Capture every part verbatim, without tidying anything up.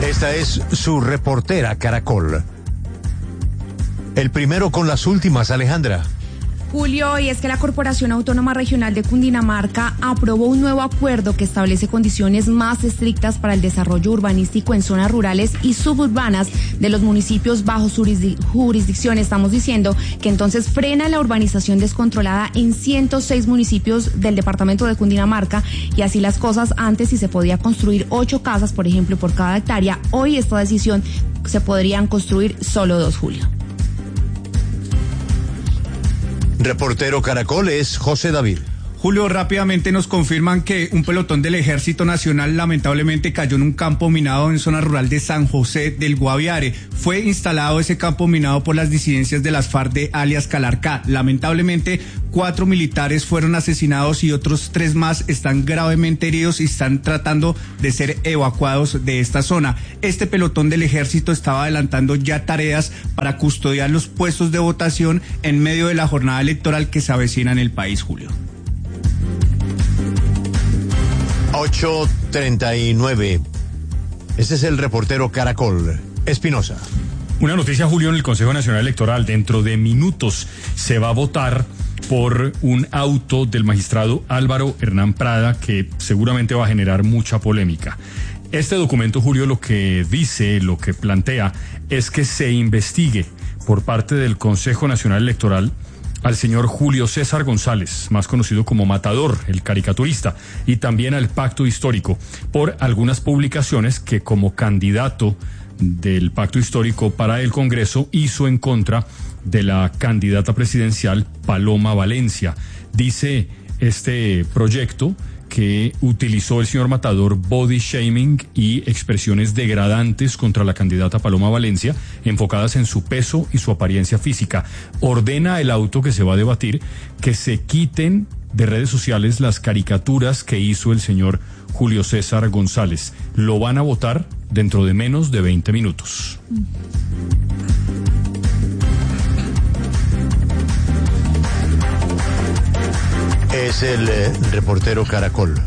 Esta es su reportera Caracol. El primero con las últimas, Alejandra. Julio, y es que la Corporación Autónoma Regional de Cundinamarca aprobó un nuevo acuerdo que establece condiciones más estrictas para el desarrollo urbanístico en zonas rurales y suburbanas de los municipios bajo jurisdicción. Estamos diciendo que entonces frena la urbanización descontrolada en ciento seis municipios del departamento de Cundinamarca, y así las cosas, antes si se podía construir ocho casas, por ejemplo, por cada hectárea, hoy esta decisión se podrían construir solo dos, Julio. Reportero Caracol es José David. Julio, rápidamente nos confirman que un pelotón del Ejército Nacional lamentablemente cayó en un campo minado en zona rural de San José del Guaviare. Fue instalado ese campo minado por las disidencias de las FARC de alias Calarcá. Lamentablemente, cuatro militares fueron asesinados y otros tres más están gravemente heridos y están tratando de ser evacuados de esta zona. Este pelotón del Ejército estaba adelantando ya tareas para custodiar los puestos de votación en medio de la jornada electoral que se avecina en el país, Julio. ocho treinta y nueve. Este es el reportero Caracol. Espinosa. Una noticia, Julio, en el Consejo Nacional Electoral. Dentro de minutos se va a votar por un auto del magistrado Álvaro Hernán Prada que seguramente va a generar mucha polémica. Este documento, Julio, lo que dice, lo que plantea, es que se investigue por parte del Consejo Nacional Electoral al señor Julio César González, más conocido como Matador, el caricaturista, y también al Pacto Histórico, por algunas publicaciones que como candidato del Pacto Histórico para el Congreso hizo en contra de la candidata presidencial Paloma Valencia. Dice este proyecto que utilizó el señor Matador body shaming y expresiones degradantes contra la candidata Paloma Valencia, enfocadas en su peso y su apariencia física. Ordena el auto que se va a debatir que se quiten de redes sociales las caricaturas que hizo el señor Julio César González. Lo van a votar dentro de menos de veinte minutos. Es el eh, reportero Caracol.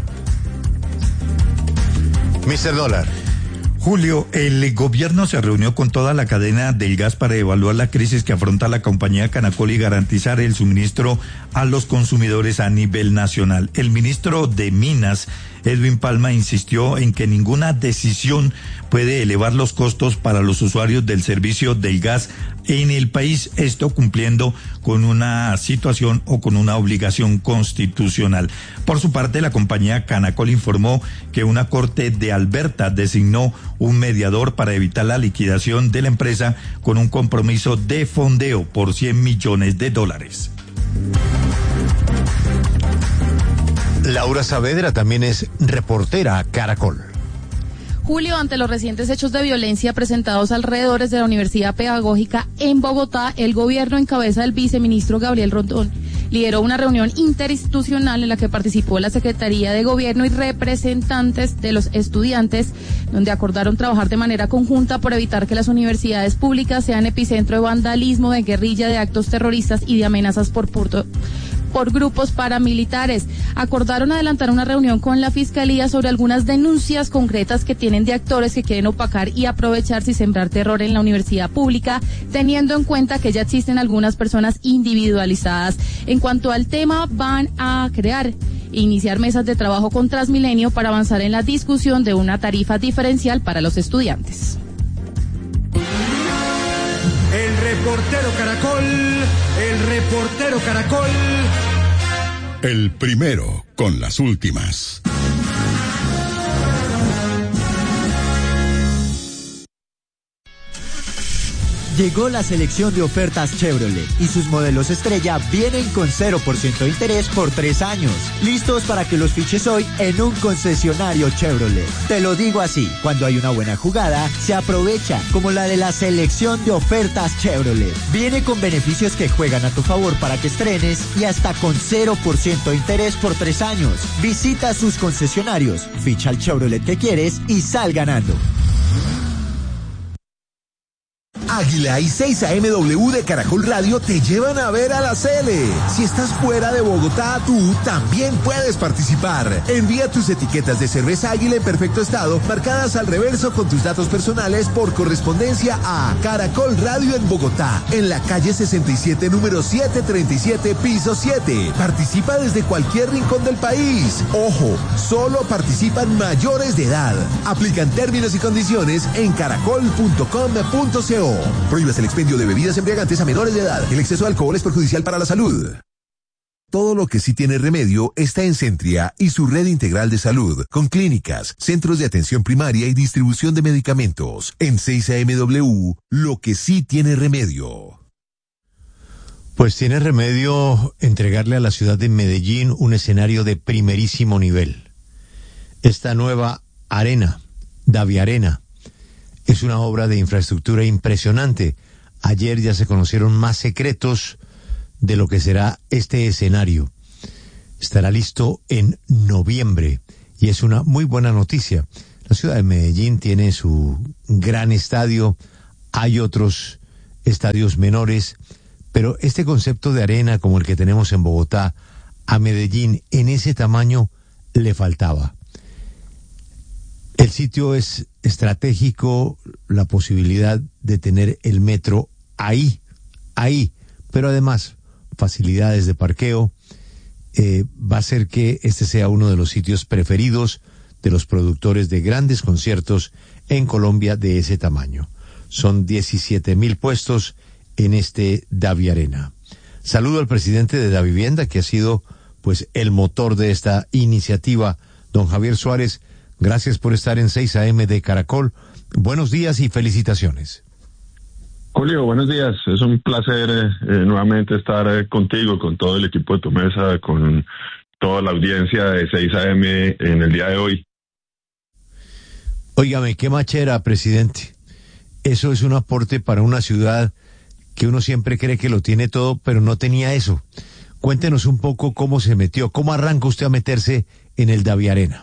mister Dólar. Julio, el gobierno se reunió con toda la cadena del gas para evaluar la crisis que afronta la compañía Canacol y garantizar el suministro a los consumidores a nivel nacional. El ministro de Minas, Edwin Palma, insistió en que ninguna decisión puede elevar los costos para los usuarios del servicio del gas en el país, esto cumpliendo con una situación o con una obligación constitucional. Por su parte, la compañía Canacol informó que una corte de Alberta designó un mediador para evitar la liquidación de la empresa con un compromiso de fondeo por cien millones de dólares. Laura Saavedra también es reportera Caracol. Julio, ante los recientes hechos de violencia presentados alrededor de la Universidad Pedagógica en Bogotá, el gobierno en cabeza del viceministro Gabriel Rondón lideró una reunión interinstitucional en la que participó la Secretaría de Gobierno y representantes de los estudiantes, donde acordaron trabajar de manera conjunta por evitar que las universidades públicas sean epicentro de vandalismo, de guerrilla, de actos terroristas y de amenazas por purto. por grupos paramilitares. Acordaron adelantar una reunión con la Fiscalía sobre algunas denuncias concretas que tienen de actores que quieren opacar y aprovecharse y sembrar terror en la universidad pública, teniendo en cuenta que ya existen algunas personas individualizadas. En cuanto al tema, van a crear e iniciar mesas de trabajo con Transmilenio para avanzar en la discusión de una tarifa diferencial para los estudiantes. El reportero Caracol, el reportero Caracol. El primero con las últimas. Llegó la selección de ofertas Chevrolet y sus modelos estrella vienen con cero por ciento de interés por tres años. Listos para que los fiches hoy en un concesionario Chevrolet. Te lo digo así, cuando hay una buena jugada, se aprovecha, como la de la selección de ofertas Chevrolet. Viene con beneficios que juegan a tu favor para que estrenes y hasta con cero por ciento de interés por tres años. Visita sus concesionarios, ficha el Chevrolet que quieres y sal ganando. Águila y seis A M W de Caracol Radio te llevan a ver a la Cele. Si estás fuera de Bogotá, tú también puedes participar. Envía tus etiquetas de cerveza Águila en perfecto estado, marcadas al reverso con tus datos personales por correspondencia a Caracol Radio en Bogotá, en la calle sesenta y siete, número setecientos treinta y siete, piso siete. Participa desde cualquier rincón del país. Ojo, solo participan mayores de edad. Aplican términos y condiciones en caracol punto com punto co. Prohíbas el expendio de bebidas embriagantes a menores de edad. El exceso de alcohol es perjudicial para la salud. Todo lo que sí tiene remedio está en Centria y su red integral de salud, con clínicas, centros de atención primaria y distribución de medicamentos. En seis A M W, lo que sí tiene remedio. Pues tiene remedio entregarle a la ciudad de Medellín un escenario de primerísimo nivel. Esta nueva arena, Daviarena, es una obra de infraestructura impresionante. Ayer ya se conocieron más secretos de lo que será este escenario. Estará listo en noviembre y es una muy buena noticia. La ciudad de Medellín tiene su gran estadio, hay otros estadios menores, pero este concepto de arena como el que tenemos en Bogotá, a Medellín en ese tamaño le faltaba. El sitio es estratégico, la posibilidad de tener el metro ahí, ahí, pero además facilidades de parqueo, eh, va a hacer que este sea uno de los sitios preferidos de los productores de grandes conciertos en Colombia de ese tamaño. Son diecisiete mil puestos en este Daviarena. Saludo al presidente de Davivienda, que ha sido pues el motor de esta iniciativa, don Javier Suárez. Gracias por estar en seis A M de Caracol. Buenos días y felicitaciones. Julio, buenos días. Es un placer eh, nuevamente estar eh, contigo, con todo el equipo de tu mesa, con toda la audiencia de seis A M en el día de hoy. Óigame, qué machera, presidente. Eso es un aporte para una ciudad que uno siempre cree que lo tiene todo, pero no tenía eso. Cuéntenos un poco cómo se metió, cómo arranca usted a meterse en el Daviarena.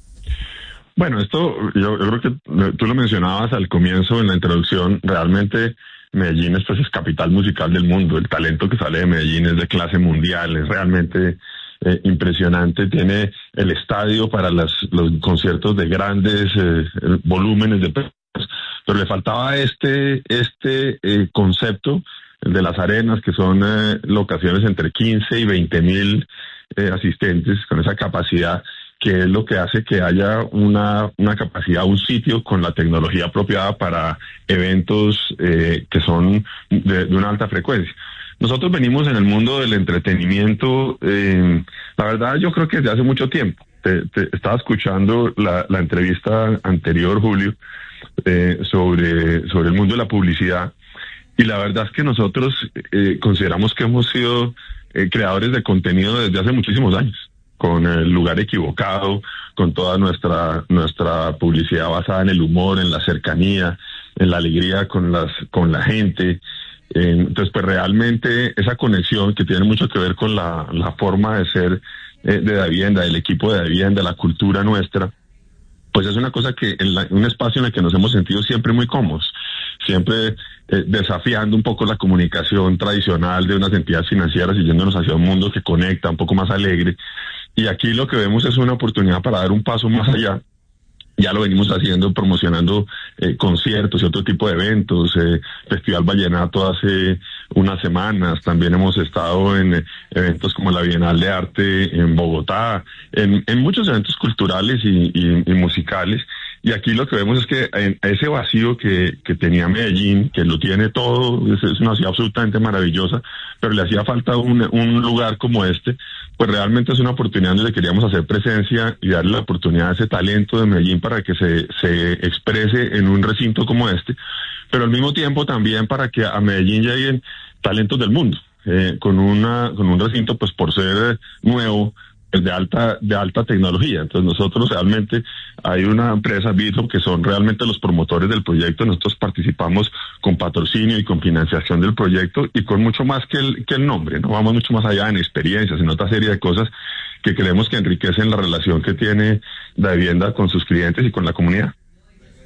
Bueno, esto yo, yo creo que tú lo mencionabas al comienzo en la introducción. Realmente Medellín es, pues, es capital musical del mundo. El talento que sale de Medellín es de clase mundial, es realmente eh, impresionante. Tiene el estadio para las, los conciertos de grandes eh, volúmenes de personas, pero le faltaba este este eh, concepto, el de las arenas, que son eh, locaciones entre quince y veinte mil eh, asistentes, con esa capacidad, que es lo que hace que haya una, una capacidad, un sitio con la tecnología apropiada para eventos eh, que son de, de una alta frecuencia. Nosotros venimos en el mundo del entretenimiento, eh, la verdad yo creo que desde hace mucho tiempo. Te, te estaba escuchando la, la entrevista anterior, Julio, eh, sobre, sobre el mundo de la publicidad, y la verdad es que nosotros eh, consideramos que hemos sido eh, creadores de contenido desde hace muchísimos años, con El Lugar Equivocado, con toda nuestra nuestra publicidad basada en el humor, en la cercanía, en la alegría con las con la gente. Eh, entonces, pues realmente esa conexión que tiene mucho que ver con la, la forma de ser eh, de Davivienda, del equipo de Davivienda, la cultura nuestra, pues es una cosa que, en la, un espacio en el que nos hemos sentido siempre muy cómodos, siempre eh, desafiando un poco la comunicación tradicional de unas entidades financieras y yéndonos hacia un mundo que conecta, un poco más alegre. Y aquí lo que vemos es una oportunidad para dar un paso más allá. Ya lo venimos haciendo, promocionando eh, conciertos y otro tipo de eventos, eh, Festival Vallenato hace unas semanas, también hemos estado en eh, eventos como la Bienal de Arte en Bogotá, en, en muchos eventos culturales y, y, y musicales. Y aquí lo que vemos es que en ese vacío que, que tenía Medellín, que lo tiene todo, es, es una ciudad absolutamente maravillosa, pero le hacía falta un, un lugar como este, pues realmente es una oportunidad donde le queríamos hacer presencia y darle la oportunidad a ese talento de Medellín para que se, se exprese en un recinto como este, pero al mismo tiempo también para que a Medellín lleguen talentos del mundo, eh, con una, con un recinto, pues por ser nuevo, de alta de alta tecnología. Entonces nosotros realmente, hay una empresa, Bitro, que son realmente los promotores del proyecto. Nosotros participamos con patrocinio y con financiación del proyecto y con mucho más que el que el nombre, no vamos mucho más allá en experiencias, en otra serie de cosas que creemos que enriquecen la relación que tiene Davivienda con sus clientes y con la comunidad.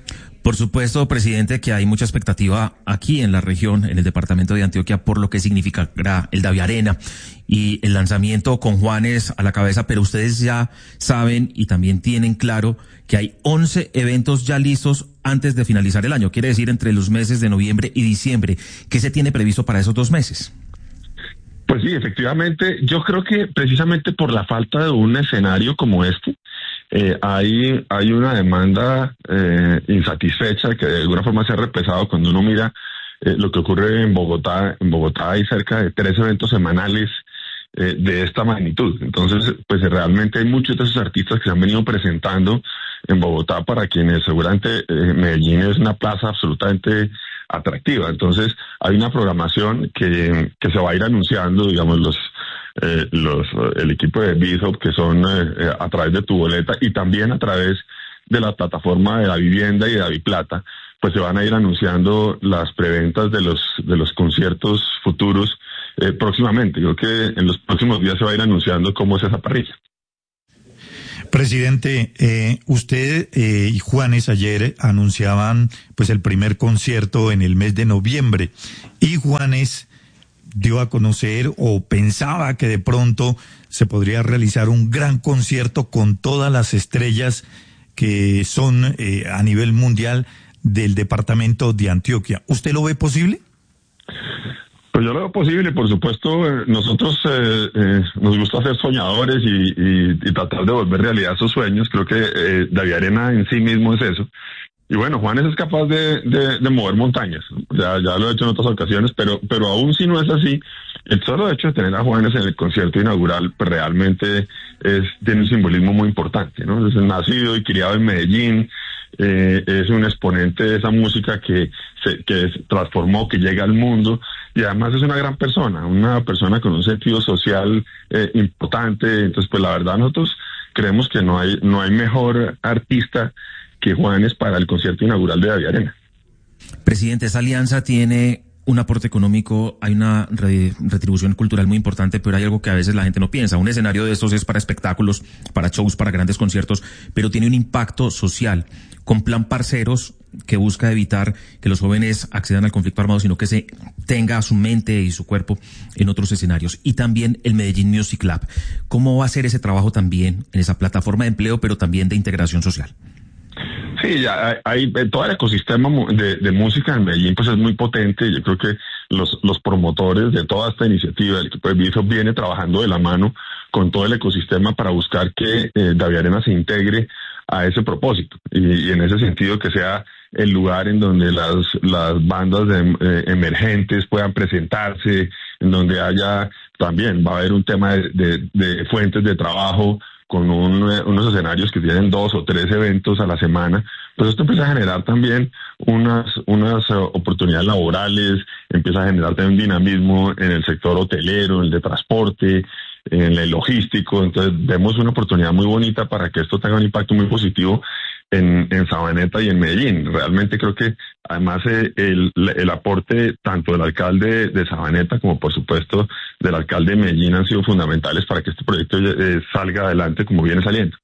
Por supuesto, presidente, que hay mucha expectativa aquí en la región, en el departamento de Antioquia, por lo que significará el Daviarena y el lanzamiento con Juanes a la cabeza, pero ustedes ya saben y también tienen claro que hay once eventos ya listos antes de finalizar el año, quiere decir entre los meses de noviembre y diciembre. ¿Qué se tiene previsto para esos dos meses? Pues sí, efectivamente, yo creo que precisamente por la falta de un escenario como este, eh, hay, hay una demanda eh, insatisfecha que de alguna forma se ha repesado cuando uno mira eh, lo que ocurre en Bogotá. En Bogotá hay cerca de tres eventos semanales eh, de esta magnitud. Entonces, pues realmente hay muchos de esos artistas que se han venido presentando en Bogotá, para quienes seguramente eh, Medellín es una plaza absolutamente atractiva. Entonces hay una programación que, que se va a ir anunciando, digamos, los eh, los el equipo de Bishop, que son eh, a través de Tu Boleta y también a través de la plataforma de La Vivienda y de Daviplata, pues se van a ir anunciando las preventas de los de los conciertos futuros eh, próximamente. Creo que en los próximos días se va a ir anunciando cómo es esa parrilla. Presidente, eh, usted eh, y Juanes ayer anunciaban pues el primer concierto en el mes de noviembre, y Juanes dio a conocer o pensaba que de pronto se podría realizar un gran concierto con todas las estrellas que son eh, a nivel mundial del departamento de Antioquia. ¿Usted lo ve posible? Pues yo lo veo posible, por supuesto. Eh, nosotros eh, eh, nos gusta ser soñadores y, y, y tratar de volver realidad esos sueños. Creo que eh, Daviarena en sí mismo es eso. Y bueno, Juanes es capaz de, de, de mover montañas. Ya, ya lo he hecho en otras ocasiones, pero, pero aún si no es así, el solo hecho de tener a Juanes en el concierto inaugural, pues realmente es, tiene un simbolismo muy importante, ¿no? Es nacido y criado en Medellín. Eh, es un exponente de esa música que se, que se transformó, que llega al mundo, y además es una gran persona, una persona con un sentido social eh, importante. Entonces, pues la verdad nosotros creemos que no hay no hay mejor artista que Juanes para el concierto inaugural de Daviarena. Presidente, esa alianza tiene un aporte económico, hay una re- retribución cultural muy importante, pero hay algo que a veces la gente no piensa. Un escenario de estos es para espectáculos, para shows, para grandes conciertos, pero tiene un impacto social, con Plan Parceros, que busca evitar que los jóvenes accedan al conflicto armado, sino que se tenga su mente y su cuerpo en otros escenarios. Y también el Medellín Music Lab. ¿Cómo va a ser ese trabajo también en esa plataforma de empleo, pero también de integración social? Sí, ya hay, hay todo el ecosistema de, de música en Medellín, pues es muy potente. Yo creo que los, los promotores de toda esta iniciativa, el equipo de Bishop, viene trabajando de la mano con todo el ecosistema para buscar que eh, Daviarena se integre a ese propósito, y, y en ese sentido que sea el lugar en donde las, las bandas de, eh, emergentes puedan presentarse, en donde haya también, va a haber un tema de, de, de fuentes de trabajo, con un, unos escenarios que tienen dos o tres eventos a la semana. Pues esto empieza a generar también unas unas uh, oportunidades laborales, empieza a generar también un dinamismo en el sector hotelero, en el de transporte, en el logístico. Entonces vemos una oportunidad muy bonita para que esto tenga un impacto muy positivo en, en Sabaneta y en Medellín. Realmente creo que además eh, el, el aporte tanto del alcalde de Sabaneta como por supuesto del alcalde de Medellín han sido fundamentales para que este proyecto eh, salga adelante como viene saliendo.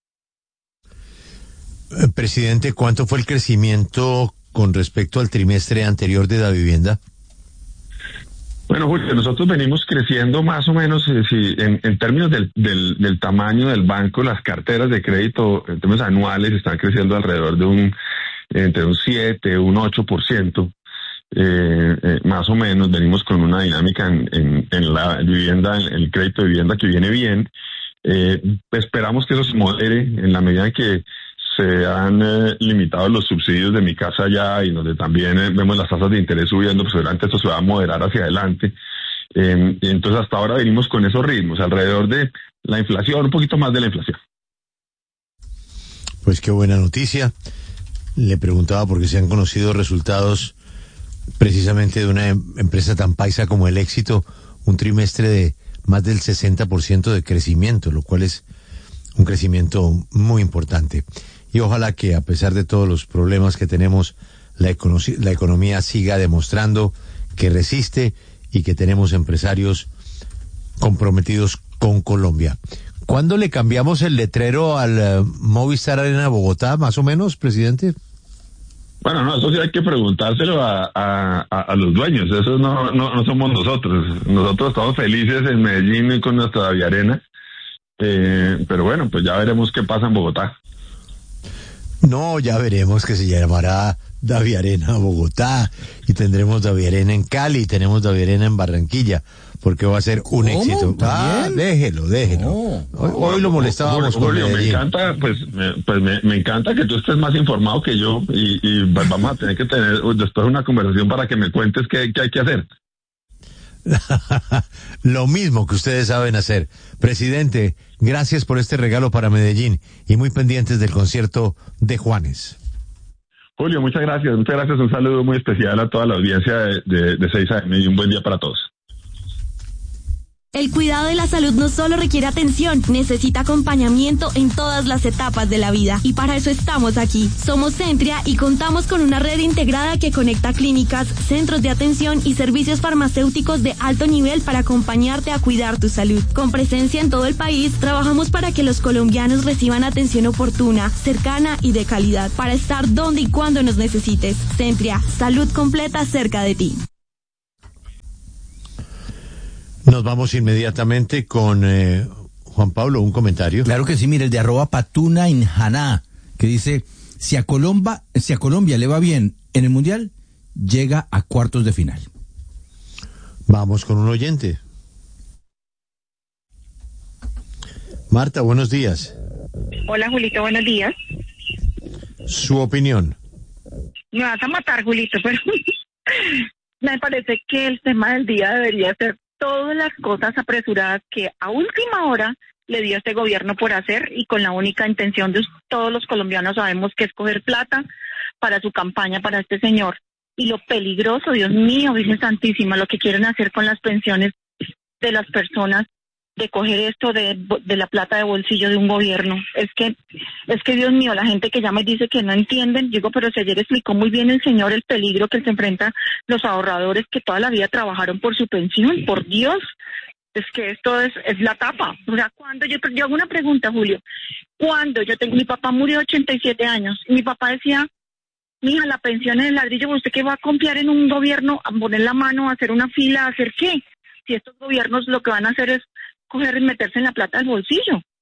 Eh, presidente, ¿cuánto fue el crecimiento con respecto al trimestre anterior de Davivienda? Bueno, Julio, nosotros venimos creciendo más o menos, eh, si, en, en términos del, del, del tamaño del banco, las carteras de crédito en términos anuales están creciendo alrededor de un entre un siete, un ocho por ciento, eh, eh, más o menos. Venimos con una dinámica en, en, en la vivienda, en el crédito de vivienda que viene bien. Eh, esperamos que eso se modere en la medida en que se han eh, limitado los subsidios de Mi Casa Ya, y donde también eh, vemos las tasas de interés subiendo, pues seguramente esto se va a moderar hacia adelante. Eh, entonces hasta ahora venimos con esos ritmos, alrededor de la inflación, un poquito más de la inflación. Pues qué buena noticia. Le preguntaba porque se han conocido resultados precisamente de una em- empresa tan paisa como El Éxito, un trimestre de más del sesenta por ciento de crecimiento, lo cual es un crecimiento muy importante. Y ojalá que a pesar de todos los problemas que tenemos, la, econo- la economía siga demostrando que resiste y que tenemos empresarios comprometidos con Colombia. ¿Cuándo le cambiamos el letrero al uh, Movistar Arena Bogotá, más o menos, presidente? Bueno, no, eso sí hay que preguntárselo a, a, a, a los dueños, eso no, no, no somos nosotros. Nosotros estamos felices en Medellín con nuestra Daviarena, eh, pero bueno, pues ya veremos qué pasa en Bogotá. No, ya veremos que se llamará Daviarena Bogotá y tendremos Daviarena en Cali y tenemos Daviarena en Barranquilla, porque va a ser un ¿Cómo? éxito. Ah, ¿También? déjelo, déjelo. No. Hoy, hoy lo molestábamos con Julio, me Medellín. encanta, pues, me, pues me, me encanta que tú estés más informado que yo y, y vamos a tener que tener después una conversación para que me cuentes qué, qué hay que hacer. Lo mismo que ustedes saben hacer. Presidente, gracias por este regalo para Medellín y muy pendientes del concierto de Juanes. Julio, muchas gracias, muchas gracias, un saludo muy especial a toda la audiencia de, de, de seis A M y un buen día para todos. El cuidado de la salud no solo requiere atención, necesita acompañamiento en todas las etapas de la vida. Y para eso estamos aquí. Somos Centria y contamos con una red integrada que conecta clínicas, centros de atención y servicios farmacéuticos de alto nivel para acompañarte a cuidar tu salud. Con presencia en todo el país, trabajamos para que los colombianos reciban atención oportuna, cercana y de calidad, para estar donde y cuando nos necesites. Centria, salud completa cerca de ti. Nos vamos inmediatamente con eh, Juan Pablo, un comentario. Claro que sí, mire, el de arroba patuna injaná, que dice, si a, Colombia, si a Colombia le va bien en el Mundial, llega a cuartos de final. Vamos con un oyente. Marta, buenos días. Hola, Julito, buenos días. Su opinión. Me vas a matar, Julito, pero me parece que el tema del día debería ser todas las cosas apresuradas que a última hora le dio este gobierno por hacer y con la única intención de todos los colombianos sabemos que es coger plata para su campaña, para este señor. Y lo peligroso, Dios mío, Virgen Santísima, lo que quieren hacer con las pensiones de las personas, de coger esto de, de la plata de bolsillo de un gobierno. Es que, es que Dios mío, la gente que llama y dice que no entienden, digo, pero si ayer explicó muy bien el señor el peligro que se enfrentan los ahorradores que toda la vida trabajaron por su pensión, por Dios, es que esto es, es la tapa. O sea, cuando yo, yo hago una pregunta, Julio, cuando yo tengo, mi papá murió a ochenta y siete años, y mi papá decía, mija, la pensión es el ladrillo, ¿usted qué va a confiar en un gobierno, a poner la mano, a hacer una fila, a hacer qué? Si estos gobiernos lo que van a hacer es coger y meterse en la plata del bolsillo.